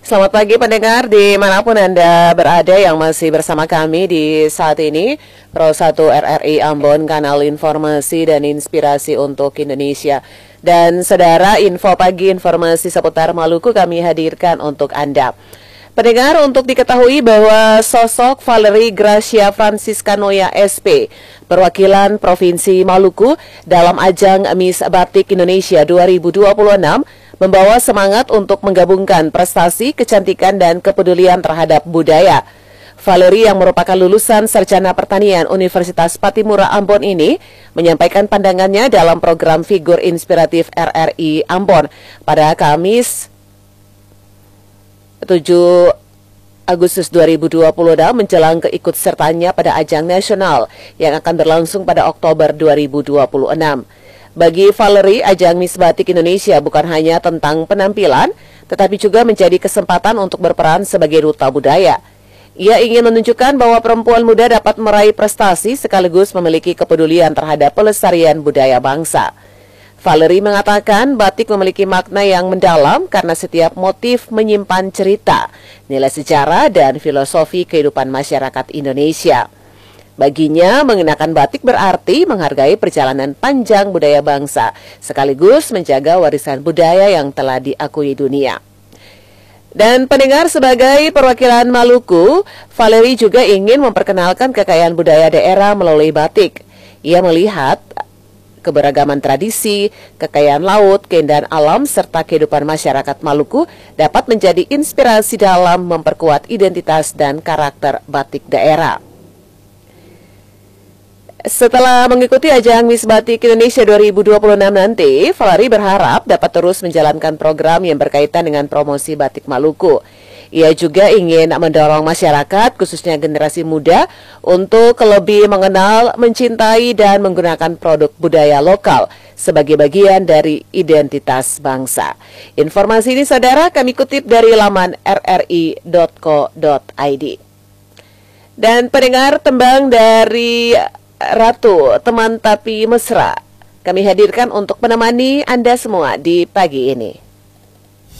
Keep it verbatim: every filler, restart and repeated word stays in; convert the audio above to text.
Selamat pagi pendengar dimanapun Anda berada yang masih bersama kami di saat ini. Pro satu R R I Ambon, kanal informasi dan inspirasi untuk Indonesia. Dan saudara, info pagi informasi seputar Maluku kami hadirkan untuk Anda. Pendengar, untuk diketahui bahwa sosok Valerie Gracia Francisca Noya S P, perwakilan Provinsi Maluku dalam ajang Miss Batik Indonesia dua ribu dua puluh enam, membawa semangat untuk menggabungkan prestasi, kecantikan, dan kepedulian terhadap budaya. Valerie yang merupakan lulusan Sarjana Pertanian Universitas Patimura Ambon ini menyampaikan pandangannya dalam program Figur Inspiratif R R I Ambon pada Kamis tujuh Agustus dua ribu dua puluh enam menjelang keikutsertaannya pada ajang nasional yang akan berlangsung pada Oktober dua ribu dua puluh enam. Bagi Valerie, ajang Miss Batik Indonesia bukan hanya tentang penampilan, tetapi juga menjadi kesempatan untuk berperan sebagai duta budaya. Ia ingin menunjukkan bahwa perempuan muda dapat meraih prestasi sekaligus memiliki kepedulian terhadap pelestarian budaya bangsa. Valerie mengatakan batik memiliki makna yang mendalam karena setiap motif menyimpan cerita, nilai sejarah, dan filosofi kehidupan masyarakat Indonesia. Baginya, mengenakan batik berarti menghargai perjalanan panjang budaya bangsa, sekaligus menjaga warisan budaya yang telah diakui dunia. Dan pendengar, sebagai perwakilan Maluku, Valerie juga ingin memperkenalkan kekayaan budaya daerah melalui batik. Ia melihat keberagaman tradisi, kekayaan laut, keindahan alam, serta kehidupan masyarakat Maluku dapat menjadi inspirasi dalam memperkuat identitas dan karakter batik daerah. Setelah mengikuti ajang Miss Batik Indonesia dua ribu dua puluh enam nanti, Valerie berharap dapat terus menjalankan program yang berkaitan dengan promosi batik Maluku. Ia juga ingin mendorong masyarakat, khususnya generasi muda, untuk lebih mengenal, mencintai, dan menggunakan produk budaya lokal sebagai bagian dari identitas bangsa. Informasi ini, saudara, kami kutip dari laman r r i dot co dot i d. Dan pendengar, tembang dari Ratu, Teman Tapi Mesra, kami hadirkan untuk menemani Anda semua di pagi ini.